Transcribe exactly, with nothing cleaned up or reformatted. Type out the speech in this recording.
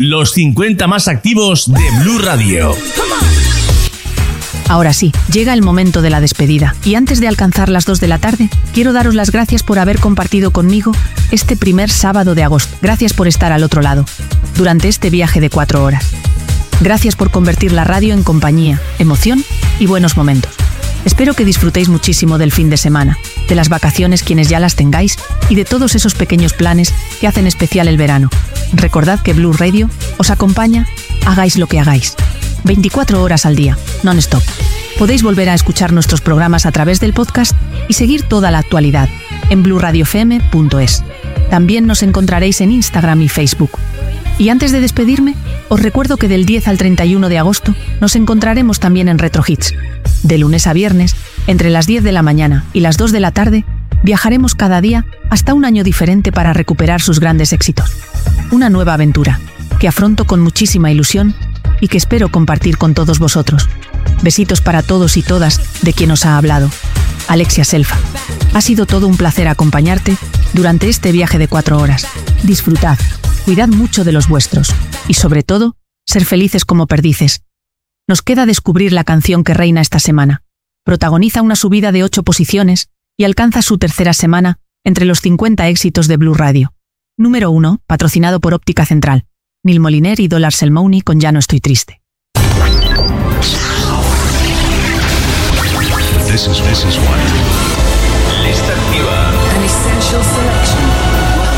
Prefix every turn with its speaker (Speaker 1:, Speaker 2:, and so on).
Speaker 1: los cincuenta más activos de Blue Radio.
Speaker 2: Ahora sí, llega el momento de la despedida. Y antes de alcanzar las dos de la tarde, quiero daros las gracias por haber compartido conmigo este primer sábado de agosto. Gracias por estar al otro lado, durante este viaje de cuatro horas. Gracias por convertir la radio en compañía, emoción y buenos momentos. Espero que disfrutéis muchísimo del fin de semana, de las vacaciones quienes ya las tengáis y de todos esos pequeños planes que hacen especial el verano. Recordad que Blue Radio os acompaña, hagáis lo que hagáis. veinticuatro horas al día, non-stop. Podéis volver a escuchar nuestros programas a través del podcast y seguir toda la actualidad en blue radio f m punto es. También nos encontraréis en Instagram y Facebook. Y antes de despedirme, os recuerdo que del diez al treinta y uno de agosto nos encontraremos también en Retro Hits. De lunes a viernes, entre las diez de la mañana y las dos de la tarde, viajaremos cada día hasta un año diferente para recuperar sus grandes éxitos. Una nueva aventura, que afronto con muchísima ilusión y que espero compartir con todos vosotros. Besitos para todos y todas de quien os ha hablado, Alexia Selfa. Ha sido todo un placer acompañarte durante este viaje de cuatro horas. Disfrutad, cuidad mucho de los vuestros y sobre todo, ser felices como perdices. Nos queda descubrir la canción que reina esta semana. Protagoniza una subida de ocho posiciones y alcanza su tercera semana entre los cincuenta éxitos de Blue Radio. Número uno, patrocinado por Óptica Central. Neil Moliner y Dollar Selmouni con Ya no estoy triste.
Speaker 3: This is, this is what.
Speaker 4: La estación